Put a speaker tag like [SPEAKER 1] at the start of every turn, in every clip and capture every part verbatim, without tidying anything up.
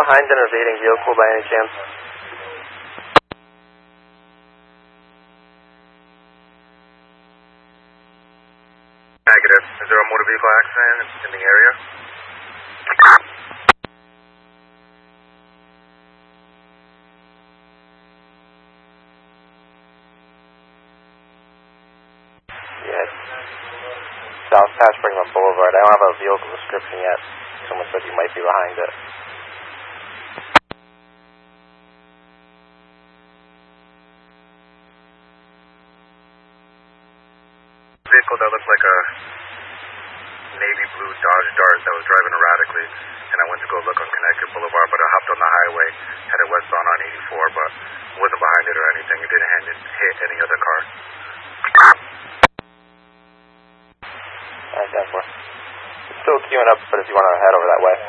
[SPEAKER 1] behind an evading vehicle by any chance?
[SPEAKER 2] Negative. Is there a motor vehicle accident in the area?
[SPEAKER 1] Yes. South Pass Springman Boulevard. I don't have a vehicle description yet. Someone said you might be behind it.
[SPEAKER 2] Vehicle that looked like a navy blue Dodge Dart that was driving erratically, and I went to go look on Connecticut Boulevard, but I hopped on the highway, headed westbound on eighty-four, but wasn't behind it or anything. It didn't hit, hit any other car.
[SPEAKER 1] Alright, ten four. It's still queuing up, but if you want to head over that way.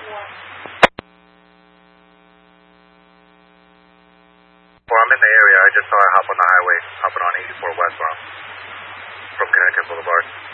[SPEAKER 2] Well, I'm in the area. I just saw it hop on the highway, hopping on eighty-four westbound from Connecticut Boulevard.